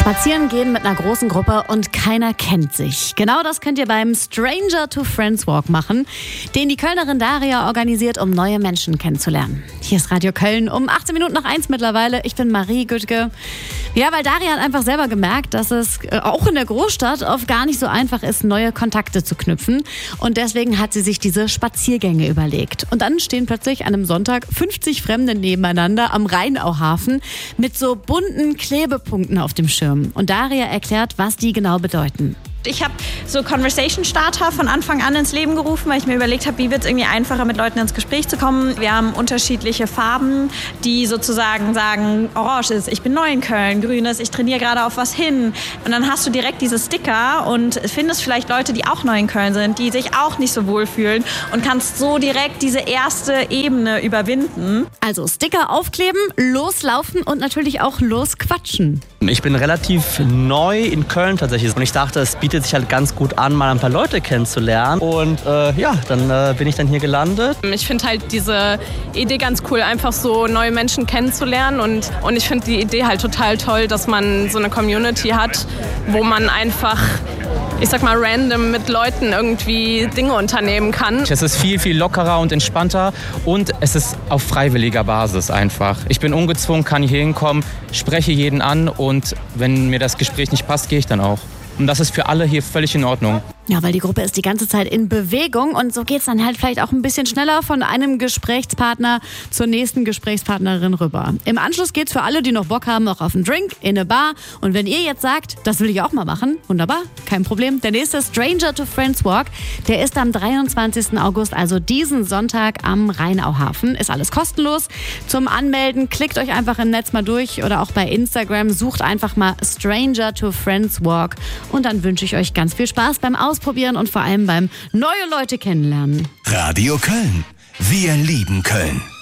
Spazieren gehen mit einer großen Gruppe und keiner kennt sich. Genau das könnt ihr beim Stranger to Friends Walk machen, den die Kölnerin Daria organisiert, um neue Menschen kennenzulernen. Hier ist Radio Köln um 18 Minuten nach 1 mittlerweile. Ich bin Marie Güttke. Ja, weil Daria hat einfach selber gemerkt, dass es auch in der Großstadt oft gar nicht so einfach ist, neue Kontakte zu knüpfen. Und deswegen hat sie sich diese Spaziergänge überlegt. Und dann stehen plötzlich an einem Sonntag 50 Fremde nebeneinander am Rheinauhafen mit so bunten Klebepunkten auf dem Schirm. Und Daria erklärt, was die genau bedeuten. Ich habe so Conversation Starter von Anfang an ins Leben gerufen, weil ich mir überlegt habe, wie wird es irgendwie einfacher, mit Leuten ins Gespräch zu kommen. Wir haben unterschiedliche Farben, die sozusagen sagen, orange ist, ich bin neu in Köln, grün ist, ich trainiere gerade auf was hin. Und dann hast du direkt diese Sticker und findest vielleicht Leute, die auch neu in Köln sind, die sich auch nicht so wohl fühlen und kannst so direkt diese erste Ebene überwinden. Also Sticker aufkleben, loslaufen und natürlich auch losquatschen. Ich bin relativ neu in Köln tatsächlich und ich dachte, es bietet sich halt ganz gut an, mal ein paar Leute kennenzulernen und dann bin ich dann hier gelandet. Ich finde halt diese Idee ganz cool, einfach so neue Menschen kennenzulernen und ich finde die Idee halt total toll, dass man so eine Community hat, wo man einfach, ich sag mal, random mit Leuten irgendwie Dinge unternehmen kann. Es ist viel, viel lockerer und entspannter und es ist auf freiwilliger Basis einfach. Ich bin ungezwungen, kann hier hinkommen, spreche jeden an und wenn mir das Gespräch nicht passt, gehe ich dann auch. Und das ist für alle hier völlig in Ordnung. Ja, weil die Gruppe ist die ganze Zeit in Bewegung und so geht's dann halt vielleicht auch ein bisschen schneller von einem Gesprächspartner zur nächsten Gesprächspartnerin rüber. Im Anschluss geht's für alle, die noch Bock haben, auch auf einen Drink in eine Bar. Und wenn ihr jetzt sagt, das will ich auch mal machen, wunderbar, kein Problem. Der nächste Stranger to Friends Walk, der ist am 23. August, also diesen Sonntag am Rheinauhafen. Ist alles kostenlos. Zum Anmelden klickt euch einfach im Netz mal durch oder auch bei Instagram, sucht einfach mal Stranger to Friends Walk. Und dann wünsche ich euch ganz viel Spaß beim Ausprobieren und vor allem beim neue Leute kennenlernen. Radio Köln. Wir lieben Köln.